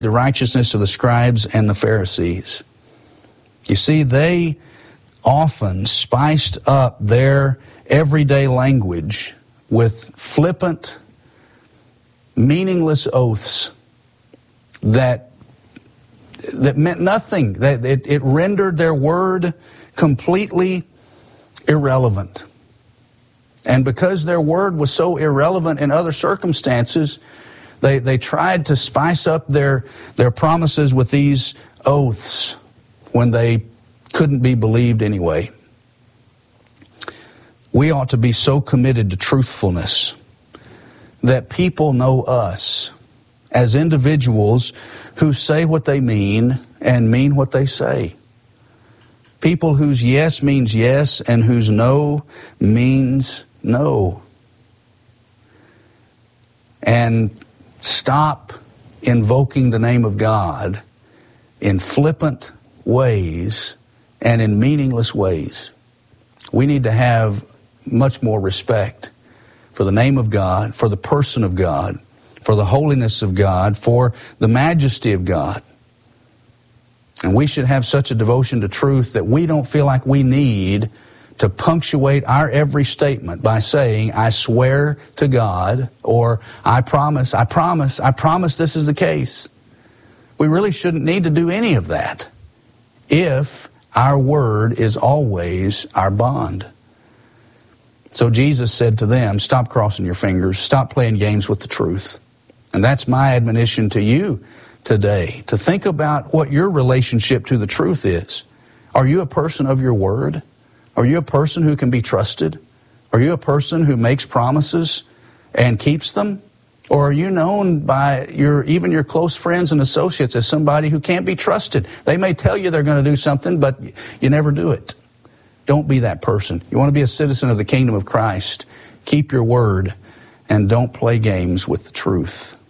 the righteousness of the scribes and the Pharisees. You see, they often spiced up their everyday language with flippant, meaningless oaths that meant nothing. That it rendered their word completely irrelevant. And because their word was so irrelevant in other circumstances, they tried to spice up their promises with these oaths when they couldn't be believed anyway. We ought to be so committed to truthfulness that people know us as individuals who say what they mean and mean what they say. People whose yes means yes and whose no means no. And stop invoking the name of God in flippant ways and in meaningless ways. We need to have much more respect for the name of God, for the person of God, for the holiness of God, for the majesty of God. And we should have such a devotion to truth that we don't feel like we need to punctuate our every statement by saying, I swear to God, or I promise this is the case. We really shouldn't need to do any of that if our word is always our bond. So Jesus said to them, stop crossing your fingers, stop playing games with the truth. And that's my admonition to you today, to think about what your relationship to the truth is. Are you a person of your word? Are you a person who can be trusted? Are you a person who makes promises and keeps them? Or are you known by even your close friends and associates as somebody who can't be trusted? They may tell you they're going to do something, but you never do it. Don't be that person. You want to be a citizen of the kingdom of Christ. Keep your word and don't play games with the truth.